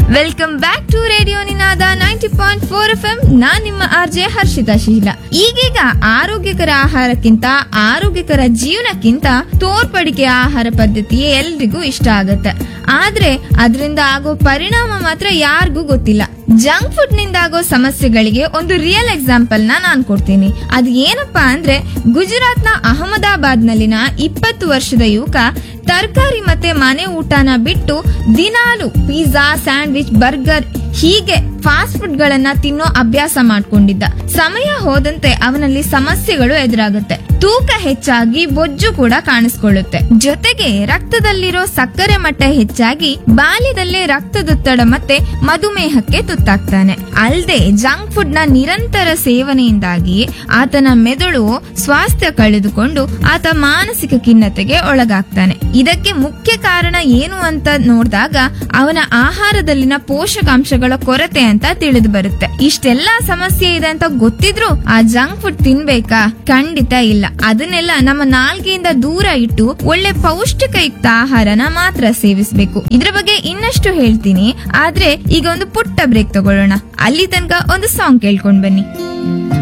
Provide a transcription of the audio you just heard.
Welcome back to radio Ninada 90.4 FM. ನಾನ್ ನಿಮ್ಮ RJ Harshita ಶೀಲ. ಈಗೀಗ ಆರೋಗ್ಯಕರ ಆಹಾರಕ್ಕಿಂತ ಆರೋಗ್ಯಕರ ಜೀವನಕ್ಕಿಂತ ತೋರ್ಪಡಿಕೆ ಆಹಾರ ಪದ್ಧತಿ ಎಲ್ರಿಗೂ ಇಷ್ಟ ಆಗತ್ತೆ. ಆದ್ರೆ ಅದರಿಂದ ಆಗೋ ಪರಿಣಾಮ ಮಾತ್ರ ಯಾರಿಗೂ ಗೊತ್ತಿಲ್ಲ. ಜಂಕ್ ಫುಡ್ ನಿಂದ ಆಗೋ ಸಮಸ್ಯೆಗಳಿಗೆ ಒಂದು ರಿಯಲ್ ಎಕ್ಸಾಂಪಲ್ ನಾನ್ ಕೊಡ್ತೀನಿ. ಅದು ಏನಪ್ಪಾ ಅಂದ್ರೆ, ಗುಜರಾತ್ ನ ಅಹಮದಾಬಾದ್ ನಲ್ಲಿನ 20 ವರ್ಷದ ಯುವಕ ತರಕಾರಿ ಮತ್ತೆ ಮನೆ ಊಟನ ಬಿಟ್ಟು ದಿನಾಲು ಪಿಜ್ಜಾ, ಸ್ಯಾಂಡ್ವಿಚ್, ಬರ್ಗರ್ ಹೀಗೆ ಫಾಸ್ಟ್ ಫುಡ್ ಗಳನ್ನ ತಿನ್ನೋ ಅಭ್ಯಾಸ ಮಾಡ್ಕೊಂಡಿದ್ದ. ಸಮಯ ಹೋದಂತೆ ಅವನಲ್ಲಿ ಸಮಸ್ಯೆಗಳು ಎದುರಾಗುತ್ತೆ. ತೂಕ ಹೆಚ್ಚಾಗಿ ಬೊಜ್ಜು ಕೂಡ ಕಾಣಿಸ್ಕೊಳ್ಳುತ್ತೆ. ಜೊತೆಗೆ ರಕ್ತದಲ್ಲಿರೋ ಸಕ್ಕರೆ ಮಟ್ಟ ಹೆಚ್ಚಾಗಿ ಬಾಲ್ಯದಲ್ಲೇ ರಕ್ತದೊತ್ತಡ ಮತ್ತೆ ಮಧುಮೇಹಕ್ಕೆ ತುತ್ತಾಗ್ತಾನೆ. ಅಲ್ಲದೆ ಜಂಕ್ ಫುಡ್ ನ ನಿರಂತರ ಸೇವನೆಯಿಂದಾಗಿ ಆತನ ಮೆದುಳು ಸ್ವಾಸ್ಥ್ಯ ಕಳೆದುಕೊಂಡು ಆತ ಮಾನಸಿಕ ಖಿನ್ನತೆಗೆ ಒಳಗಾಗ್ತಾನೆ. ಇದಕ್ಕೆ ಮುಖ್ಯ ಕಾರಣ ಏನು ಅಂತ ನೋಡಿದಾಗ ಅವನ ಆಹಾರದಲ್ಲಿನ ಪೋಷಕಾಂಶಗಳ ಕೊರತೆ ಅಂತ ತಿಳಿದು ಬರುತ್ತೆ. ಇಷ್ಟೆಲ್ಲಾ ಸಮಸ್ಯೆ ಇದೆ ಅಂತ ಗೊತ್ತಿದ್ರು ಆ ಜಂಕ್ ಫುಡ್ ತಿನ್ಬೇಕಾ? ಖಂಡಿತ ಇಲ್ಲ. ಅದನ್ನೆಲ್ಲ ನಮ್ಮ ನಾಲ್ಗೆಯಿಂದ ದೂರ ಇಟ್ಟು ಒಳ್ಳೆ ಪೌಷ್ಟಿಕಯುಕ್ತ ಆಹಾರನ ಮಾತ್ರ ಸೇವಿಸಬೇಕು. ಇದ್ರ ಬಗ್ಗೆ ಇನ್ನಷ್ಟು ಹೇಳ್ತೀನಿ, ಆದ್ರೆ ಈಗ ಒಂದು ಪುಟ್ಟ ಬ್ರೇಕ್ ತಗೊಳ್ಳೋಣ. ಅಲ್ಲಿ ತನಕ ಒಂದು ಸಾಂಗ್ ಕೇಳ್ಕೊಂಡ್ ಬನ್ನಿ.